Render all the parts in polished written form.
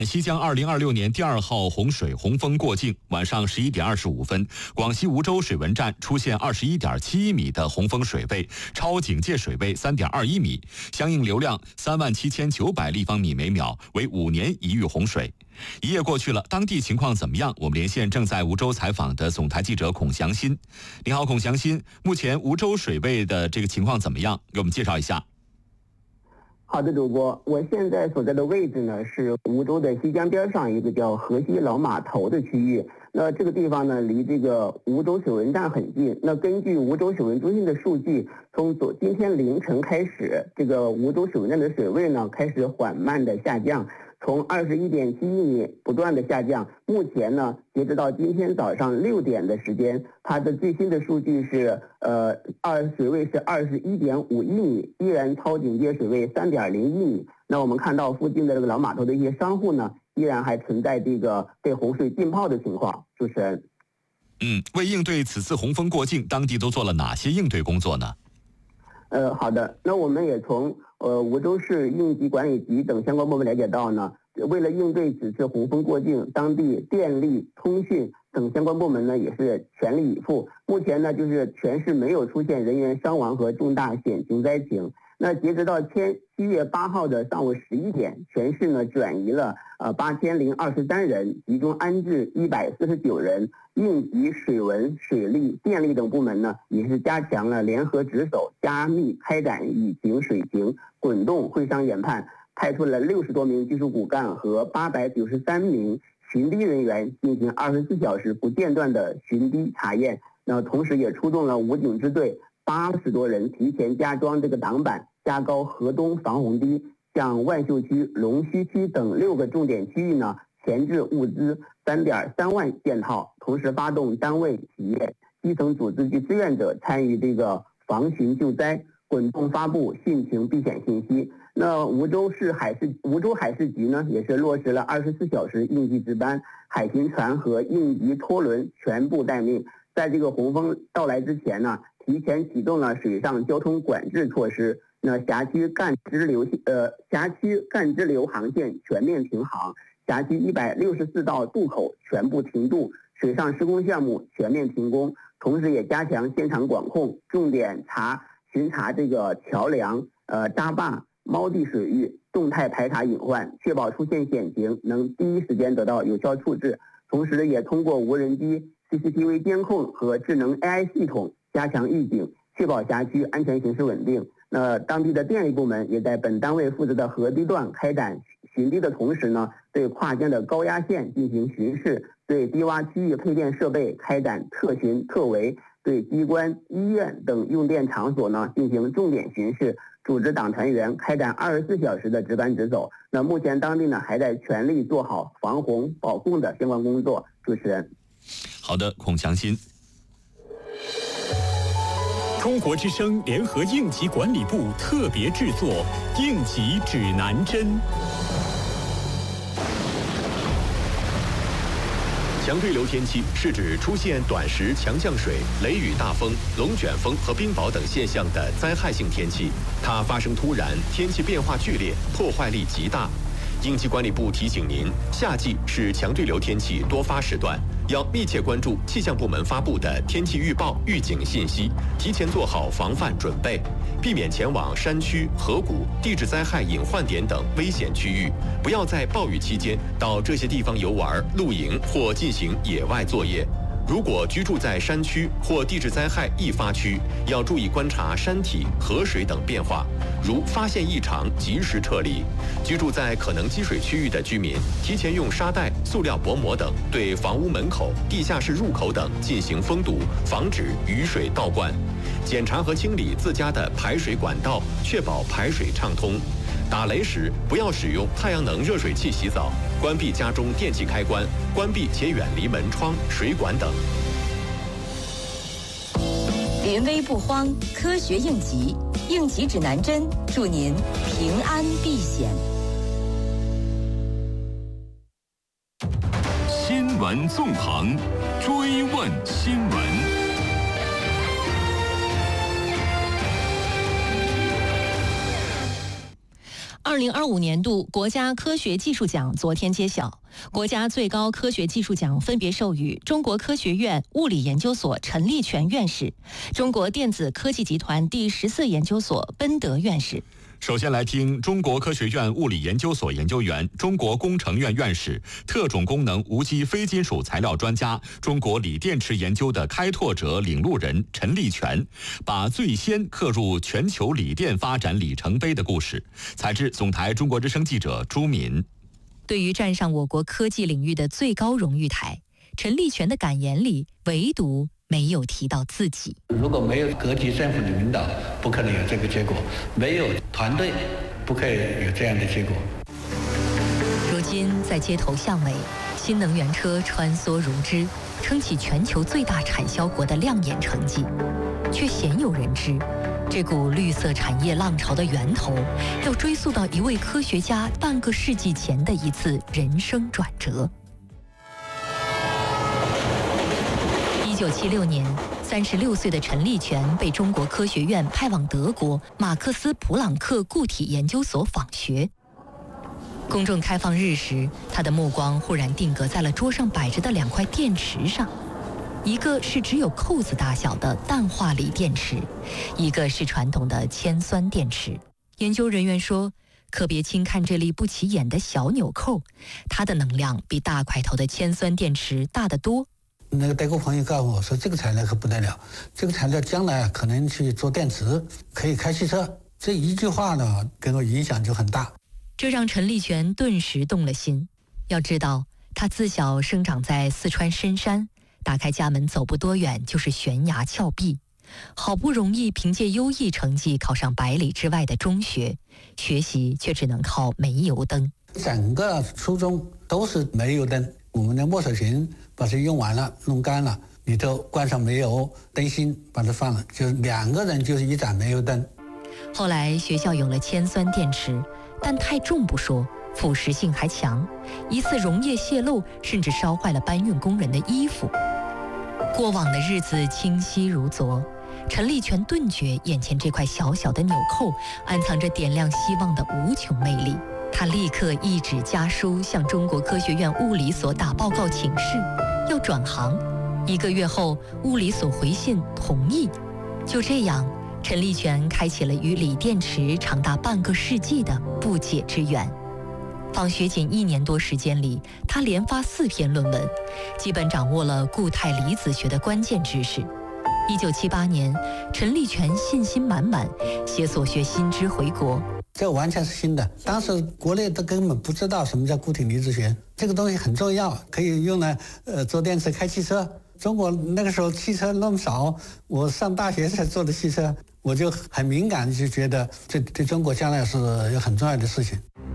西江2026年第2号洪水洪峰过境，晚上11点25分，广西梧州水文站出现21.71米的洪峰水位，超警戒水位3.21米，相应流量37900立方米每秒，为5年一遇洪水。一夜过去了，当地情况怎么样？我们连线正在梧州采访的总台记者孔祥新。你好，孔祥新，目前梧州水位的这个情况怎么样？给我们介绍一下。 好的，主播，我现在所在的位置呢是梧州的西江边上一个叫河西老码头的区域。那这个地方呢离这个梧州水文站很近。那根据梧州水文中心的数据，从今天凌晨开始，这个梧州水文站的水位呢开始缓慢的下降，从21.71米不断的下降。目前呢，截止到今天早上6点的时间，它的最新的数据是水位是21.51米，依然超警戒水位3.01米。那我们看到附近的这个老码头的一些商户呢，依然还存在这个被洪水浸泡的情况。主持人， 为应对此次洪峰过境，当地都做了哪些应对工作呢？ 好的，那我们也从梧州市应急管理局等相关部门了解到呢，为了应对此次洪峰过境，当地电力、通讯等相关部门呢也是全力以赴。目前呢，就是全市没有出现人员伤亡和重大险情灾情。那截止到7月8号的上午11点，全市呢转移了8023人，集中安置149人。应急、水文、水利、电力等部门呢，也是加强了联合值守，加密开展雨情、水情滚动会商研判，派出了60多名技术骨干和893名巡堤人员进行24小时不间断的巡堤查验。那同时也出动了武警支队80多人，提前加装这个挡板，加高河东防洪堤，向万秀区、龙须区等6个重点区域呢前置物资3.3万件套，同时发动单位、企业、基层组织及志愿者参与这个防汛救灾，滚动发布汛情避险信息。那梧州海事局呢，也是落实了24小时应急值班，海巡船和应急拖轮全部待命。在这个洪峰到来之前呢，提前启动了水上交通管制措施。那辖区干支流航线全面停航，辖区164道渡口全部停渡，水上施工项目全面停工。同时也加强现场管控，重点巡查这个桥梁、闸坝、锚地水域，动态排查隐患，确保出现险情能第一时间得到有效处置。同时也通过无人机、CCTV 监控和智能 AI 系统加强预警，确保辖区安全形势稳定。那当地的电力部门也在本单位负责的河堤段开展巡堤的同时呢，对跨江的高压线进行巡视，对低洼区域配电设备开展特巡特围，对机关、医院等用电场所呢进行重点巡视，组织党团员开展24小时的值班值守。那目前当地呢还在全力做好防洪保供的相关工作。主持人， 好的，孔祥新。 中国之声联合应急管理部特别制作《应急指南针》。 强对流天气是指出现短时强降水、雷雨大风、龙卷风和冰雹等现象的灾害性天气，它发生突然，天气变化剧烈，破坏力极大。应急管理部提醒您，夏季是强对流天气多发时段，要密切关注气象部门发布的天气预报、预警信息，提前做好防范准备，避免前往山区、河谷、地质灾害隐患点等危险区域，不要在暴雨期间到这些地方游玩、露营或进行野外作业。如果居住在山区或地质灾害易发区，要注意观察山体、河水等变化，如发现异常及时撤离。居住在可能积水区域的居民，提前用沙袋、塑料薄膜等对房屋门口、地下室入口等进行封堵，防止雨水倒灌。检查和清理自家的排水管道，确保排水畅通。打雷时不要使用太阳能热水器洗澡，关闭家中电器开关，关闭且远离门窗、水管等。 临危不慌，科学应急，应急指南针，祝您平安避险。 新闻纵横，追问新闻。 2025年度国家科学技术奖昨天揭晓，国家最高科学技术奖分别授予中国科学院物理研究所陈立全院士、中国电子科技集团第14研究所奔德院士。 首先来听中国科学院物理研究所研究员、中国工程院院士、特种功能无机非金属材料专家、中国锂电池研究的开拓者、领路人陈立全，把最先刻入全球锂电发展里程碑的故事。采自总台中国之声记者朱敏。 对于站上我国科技领域的最高荣誉台，陈立全的感言里唯独没有提到自己。 如果没有各级政府的领导，不可能有这个结果；没有团队，不可以有这样的结果。 如今在街头巷尾，新能源车穿梭如织，撑起全球最大产销国的亮眼成绩，却鲜有人知，这股绿色产业浪潮的源头，要追溯到一位科学家半个世纪前的一次人生转折。1976年，36岁的陈立全被中国科学院派往德国马克思普朗克固体研究所访学。公众开放日时，他的目光忽然定格在了桌上摆着的2块电池上，一个是只有扣子大小的氮化锂电池，一个是传统的铅酸电池。研究人员说，可别轻看这粒不起眼的小纽扣，它的能量比大块头的铅酸电池大得多。 那个德国朋友告诉我说，这个材料可不得了，这个材料将来可能去做电池，可以开汽车。这一句话呢，给我影响就很大。 这让陈立全顿时动了心。要知道，他自小生长在四川深山，打开家门走不多远就是悬崖峭壁，好不容易凭借优异成绩考上100里之外的中学，学习却只能靠煤油灯。 整个初中都是煤油灯，我们的墨水瓶把它用完了，弄干了，里头灌上煤油灯芯，把它放了，就是2个人就是一盏煤油灯。 后来学校有了铅酸电池，但太重不说，腐蚀性还强，一次溶液泄漏，甚至烧坏了搬运工人的衣服。过往的日子清晰如昨，陈立全顿觉眼前这块小小的纽扣暗藏着点亮希望的无穷魅力。他立刻一纸家书向中国科学院物理所打报告请示，要转行。1个月后，物理所回信同意。就这样，陈立全开启了与锂电池长达半个世纪的不解之缘。放学仅1年多时间里，他连发4篇论文，基本掌握了固态离子学的关键知识。1978年，陈立全信心满满，携所学新知回国。 这完全是新的，当时国内都根本不知道什么叫固体离子学，这个东西很重要，可以用来做电池开汽车。中国那个时候汽车那么少，我上大学才做的汽车，我就很敏感，就觉得这对中国将来是有很重要的事情。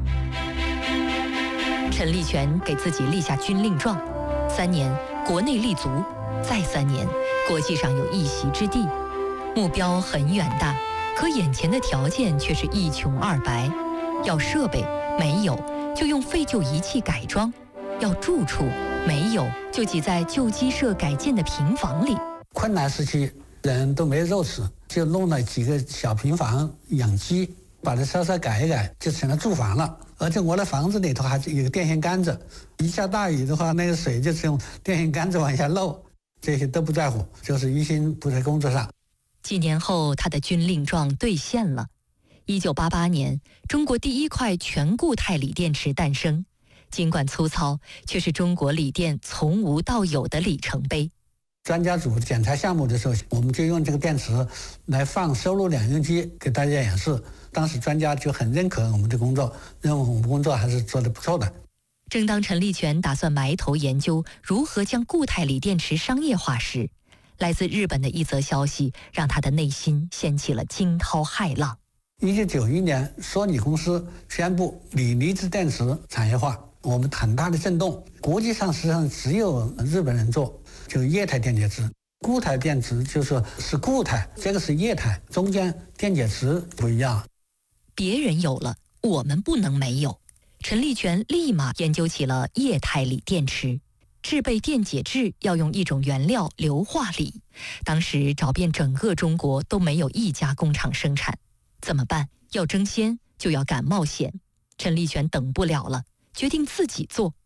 陈立全给自己立下军令状：3年国内立足，再3年国际上有一席之地。目标很远大，可眼前的条件却是一穷二白。要设备没有，就用废旧仪器改装；要住处没有，就挤在旧鸡舍改建的平房里。 困难时期，人都没肉吃，就弄了几个小平房养鸡，把它稍稍改一改，就成了住房了。而且我的房子里头还有个电线杆子，一下大雨的话，那个水就是用电线杆子往下漏，这些都不在乎，就是一心不在工作上。 几年后，他的军令状兑现了。1988年，中国第1块全固态锂电池诞生，尽管粗糙，却是中国锂电从无到有的里程碑。 专家组检查项目的时候，我们就用这个电池来放收录2用机给大家演示。当时专家就很认可我们的工作，认为我们工作还是做得不错的。 正当陈立全打算埋头研究如何将固态锂电池商业化时，来自日本的一则消息让他的内心掀起了惊涛骇浪。 1991年，索尼公司宣布锂离子电池产业化，我们很大的震动。国际上实际上只有日本人做，就是液态电解质。固态电池就是固态，这个是液态，中间电解质不一样。 别人有了，我们不能没有。陈立全立马研究起了液态锂电池。制备电解质要用一种原料硫化锂，当时找遍整个中国都没有一家工厂生产。怎么办？要争先就要敢冒险。 陈立全等不了了，决定自己做。